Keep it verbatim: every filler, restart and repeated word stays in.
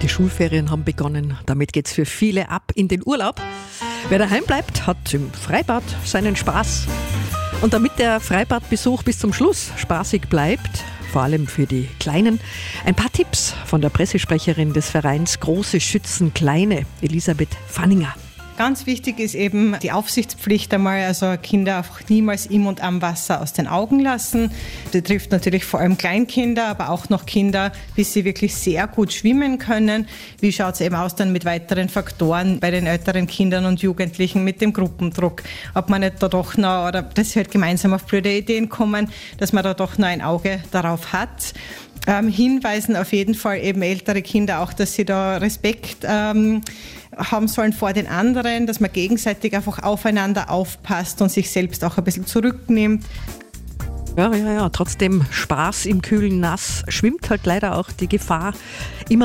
Die Schulferien haben begonnen. Damit geht's für viele ab in den Urlaub. Wer daheim bleibt, hat im Freibad seinen Spaß. Und damit der Freibadbesuch bis zum Schluss spaßig bleibt, vor allem für die Kleinen, ein paar Tipps von der Pressesprecherin des Vereins Große Schützen Kleine, Elisabeth Fanninger. Ganz wichtig ist eben die Aufsichtspflicht einmal, also Kinder einfach niemals im und am Wasser aus den Augen lassen. Das betrifft natürlich vor allem Kleinkinder, aber auch noch Kinder, bis sie wirklich sehr gut schwimmen können. Wie schaut es eben aus dann mit weiteren Faktoren bei den älteren Kindern und Jugendlichen mit dem Gruppendruck? Ob man nicht da doch noch, oder dass sie halt gemeinsam auf blöde Ideen kommen, dass man da doch noch ein Auge darauf hat. Ähm, hinweisen auf jeden Fall eben ältere Kinder auch, dass sie da Respekt ähm, haben sollen vor den anderen, dass man gegenseitig einfach aufeinander aufpasst und sich selbst auch ein bisschen zurücknimmt. Ja, ja, ja, trotzdem Spaß im kühlen Nass schwimmt halt leider auch die Gefahr immer